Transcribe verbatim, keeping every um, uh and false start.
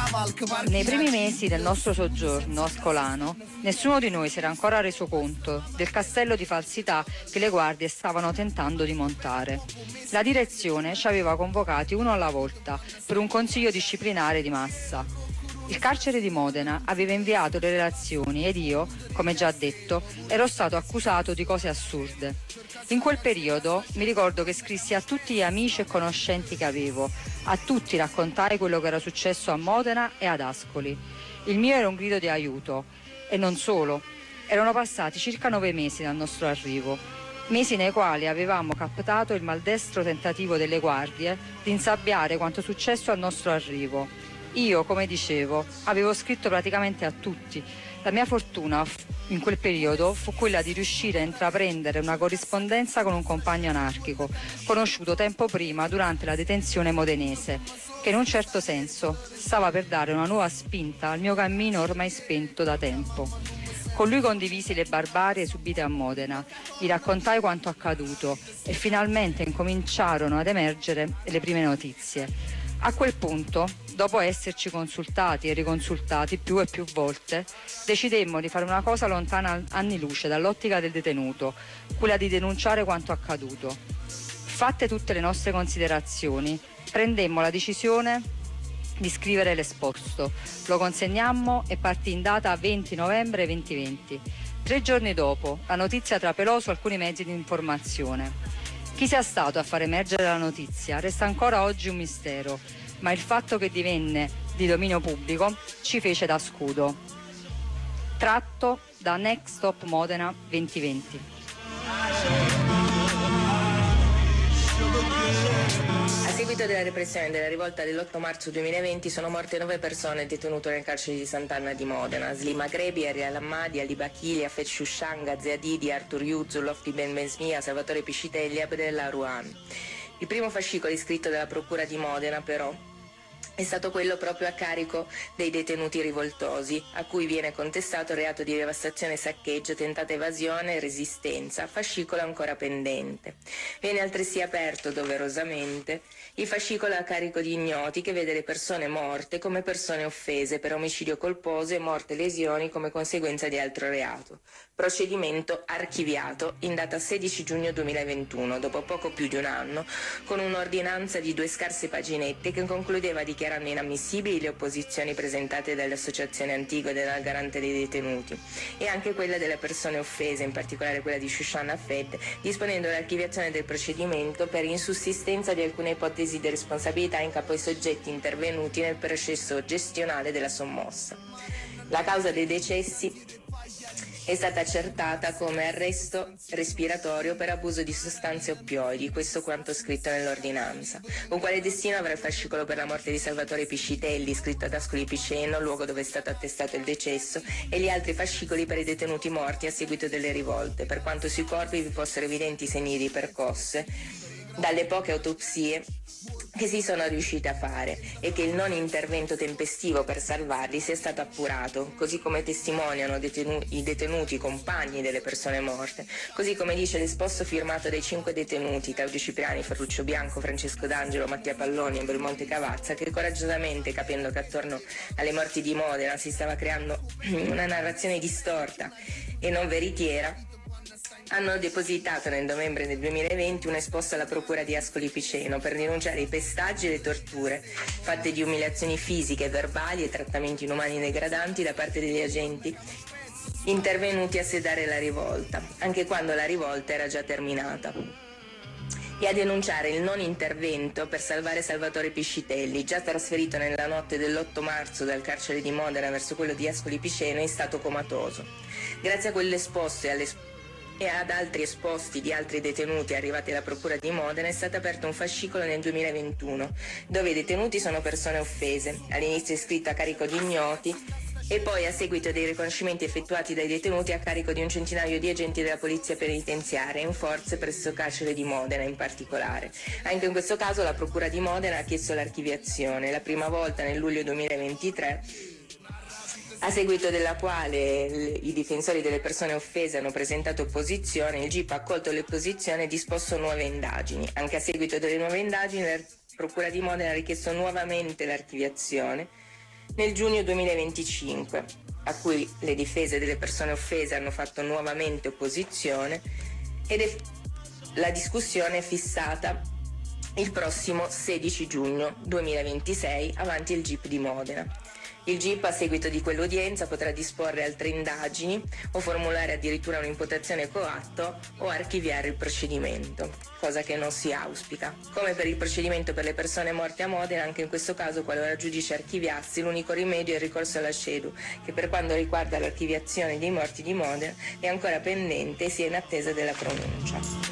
Nei primi mesi del nostro soggiorno a Scolano, nessuno di noi si era ancora reso conto del castello di falsità che le guardie stavano tentando di montare. La direzione ci aveva convocati uno alla volta per un consiglio disciplinare di massa. Il carcere di Modena aveva inviato le relazioni ed io, come già detto, ero stato accusato di cose assurde. In quel periodo mi ricordo che scrissi a tutti gli amici e conoscenti che avevo, a tutti raccontai quello che era successo a Modena e ad Ascoli. Il mio era un grido di aiuto, e non solo. Erano passati circa nove mesi dal nostro arrivo, mesi nei quali avevamo captato il maldestro tentativo delle guardie di insabbiare quanto successo al nostro arrivo. Io, come dicevo, avevo scritto praticamente a tutti. La mia fortuna in quel periodo fu quella di riuscire a intraprendere una corrispondenza con un compagno anarchico, conosciuto tempo prima durante la detenzione modenese, che in un certo senso stava per dare una nuova spinta al mio cammino ormai spento da tempo. Con lui condivisi le barbarie subite a Modena, gli raccontai quanto accaduto e finalmente incominciarono ad emergere le prime notizie. A quel punto, dopo esserci consultati e riconsultati più e più volte, decidemmo di fare una cosa lontana anni luce dall'ottica del detenuto, quella di denunciare quanto accaduto. Fatte tutte le nostre considerazioni, prendemmo la decisione di scrivere l'esposto. Lo consegnammo e partì in data venti novembre duemilaventi. Tre giorni dopo, la notizia trapelò su alcuni mezzi di informazione. Chi sia stato a far emergere la notizia resta ancora oggi un mistero, ma il fatto che divenne di dominio pubblico ci fece da scudo. Tratto da Next Stop Modena duemilaventi. A seguito della repressione della rivolta dell'otto marzo duemilaventi sono morte nove persone detenute nel carcere di Sant'Anna di Modena: Slima Grebi, Ariel Hammadi, Ali Bakili, Afet Shushanga, Zeadidi, Artur Yuzul, Lofti Ben Besmia, Salvatore Piscitelli e Abdella Ruan. Il primo fascicolo iscritto dalla Procura di Modena, però, è stato quello proprio a carico dei detenuti rivoltosi, a cui viene contestato il reato di devastazione, saccheggio, tentata evasione e resistenza, fascicolo ancora pendente. Viene altresì aperto, doverosamente, il fascicolo a carico di ignoti, che vede le persone morte come persone offese per omicidio colposo e morte e lesioni come conseguenza di altro reato. Procedimento archiviato in data sedici giugno duemilaventuno, dopo poco più di un anno, con un'ordinanza di due scarse paginette che concludeva dichiarando inammissibili le opposizioni presentate dall'Associazione Antigua e dalla Garante dei Detenuti e anche quella delle persone offese, in particolare quella di Shoshana Afet, disponendo l'archiviazione del procedimento per insussistenza di alcune ipotesi di responsabilità in capo ai soggetti intervenuti nel processo gestionale della sommossa. La causa dei decessi è stata accertata come arresto respiratorio per abuso di sostanze oppioidi, questo quanto scritto nell'ordinanza. Un quale destino avrà il fascicolo per la morte di Salvatore Piscitelli, scritto ad Ascoli Piceno, luogo dove è stato attestato il decesso, e gli altri fascicoli per i detenuti morti a seguito delle rivolte, per quanto sui corpi vi fossero evidenti segni di percosse dalle poche autopsie che si sono riuscite a fare e che il non intervento tempestivo per salvarli sia stato appurato, così come testimoniano detenu- i detenuti compagni delle persone morte, così come dice l'esposto firmato dai cinque detenuti, Claudio Cipriani, Ferruccio Bianco, Francesco D'Angelo, Mattia Palloni e Belmonte Cavazza, che coraggiosamente, capendo che attorno alle morti di Modena si stava creando una narrazione distorta e non veritiera, hanno depositato nel novembre del duemilaventi un esposto alla Procura di Ascoli Piceno per denunciare i pestaggi e le torture fatte di umiliazioni fisiche, verbali e trattamenti inumani e degradanti da parte degli agenti intervenuti a sedare la rivolta, anche quando la rivolta era già terminata, e a denunciare il non intervento per salvare Salvatore Piscitelli, già trasferito nella notte dell'otto marzo dal carcere di Modena verso quello di Ascoli Piceno in stato comatoso. Grazie a quell'esposto e all'esposto e ad altri esposti di altri detenuti arrivati alla Procura di Modena è stato aperto un fascicolo nel duemilaventuno, dove i detenuti sono persone offese, all'inizio iscritto a carico di ignoti e poi a seguito dei riconoscimenti effettuati dai detenuti a carico di un centinaio di agenti della polizia penitenziaria in forze presso il carcere di Modena in particolare. Anche in questo caso la Procura di Modena ha chiesto l'archiviazione, la prima volta nel luglio duemilaventitré, a seguito della quale i difensori delle persone offese hanno presentato opposizione. Il G I P ha accolto l'opposizione e disposto nuove indagini. Anche a seguito delle nuove indagini la Procura di Modena ha richiesto nuovamente l'archiviazione, nel giugno duemilaventicinque, a cui le difese delle persone offese hanno fatto nuovamente opposizione, ed è la discussione è fissata il prossimo sedici giugno duemilaventisei avanti il G I P di Modena. Il G I P, a seguito di quell'udienza, potrà disporre altre indagini o formulare addirittura un'imputazione coatto o archiviare il procedimento, cosa che non si auspica. Come per il procedimento per le persone morte a Modena, anche in questo caso, qualora il giudice archiviassi, l'unico rimedio è il ricorso alla SCEDU, che per quanto riguarda l'archiviazione dei morti di Modena è ancora pendente e si è in attesa della pronuncia.